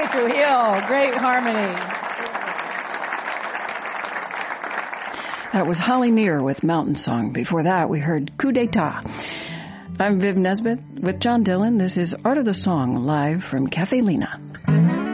Rachel Hill. Great harmony. That was Holly Near with Mountain Song. Before that, we heard Coup d'etat. I'm Viv Nesbitt with John Dillon. This is Art of the Song, live from Cafe Lena.